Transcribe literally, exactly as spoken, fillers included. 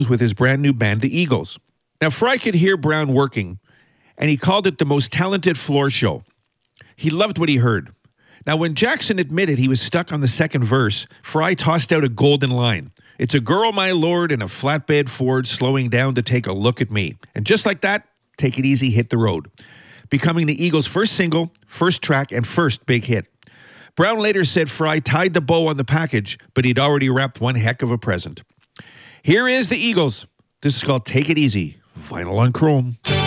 with his brand new band, the Eagles. Now, Fry could hear Brown working, and he called it the most talented floor show. He loved what he heard. Now, when Jackson admitted he was stuck on the second verse, Fry tossed out a golden line. It's a girl, my lord, in a flatbed Ford slowing down to take a look at me. And just like that, Take It Easy hit the road, becoming the Eagles' first single, first track, and first big hit. Brown later said Fry tied the bow on the package, but he'd already wrapped one heck of a present. Here is the Eagles. This is called Take It Easy, vinyl on chrome.